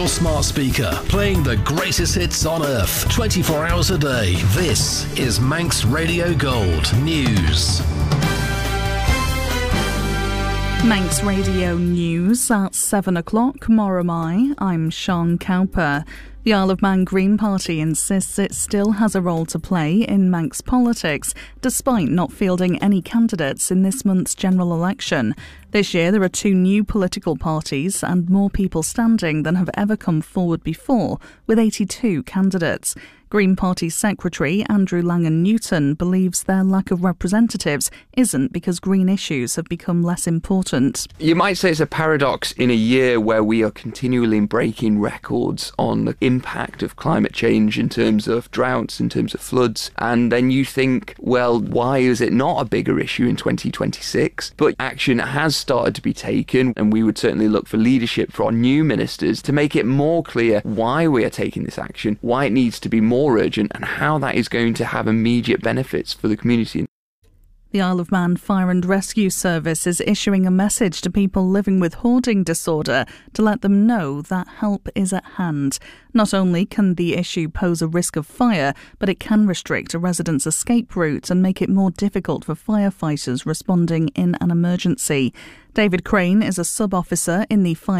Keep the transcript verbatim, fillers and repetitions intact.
your smart speaker, playing the greatest hits on earth, twenty-four hours a day. This is Manx Radio Gold News. Manx Radio News at seven o'clock. Moromai. I'm Sean Cowper. The Isle of Man Green Party insists it still has a role to play in Manx politics, despite not fielding any candidates in this month's general election. This year there are two new political parties and more people standing than have ever come forward before, with eighty-two candidates. Green Party Secretary Andrew Langan-Newton believes their lack of representatives isn't because green issues have become less important. You might say it's a paradox in a year where we are continually breaking records on the impact of climate change in terms of droughts, in terms of floods, and then you think, well, why is it not a bigger issue in twenty twenty-six? But action has started to be taken, and we would certainly look for leadership for our new ministers to make it more clear why we are taking this action, why it needs to be more urgent, and how that is going to have immediate benefits for the community. The Isle of Man Fire and Rescue Service is issuing a message to people living with hoarding disorder to let them know that help is at hand. Not only can the issue pose a risk of fire, but it can restrict a resident's escape route and make it more difficult for firefighters responding in an emergency. David Crane is a sub-officer in the fire